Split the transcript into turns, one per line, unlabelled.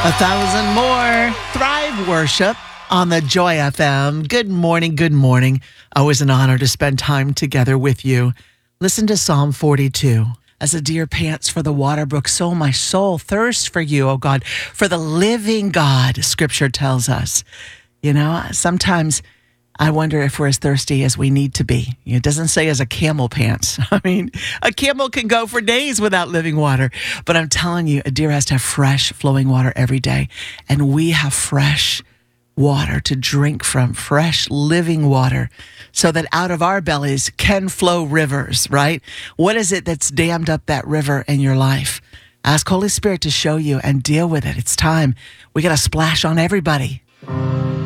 A thousand more. Thrive Worship on the Joy FM. Good morning. Good morning. Always an honor to spend time together with you. Listen to Psalm 42. As a deer pants for the water brook, so my soul thirsts for you, O God, for the living God, Scripture tells us. You know, sometimes I wonder if we're as thirsty as we need to be. It doesn't say as a camel pants. I mean, a camel can go for days without living water. But I'm telling you, a deer has to have fresh flowing water every day. And we have fresh water to drink from, fresh living water, so that out of our bellies can flow rivers, right? What is it that's dammed up that river in your life? Ask Holy Spirit to show you and deal with it. It's time. We got to splash on everybody.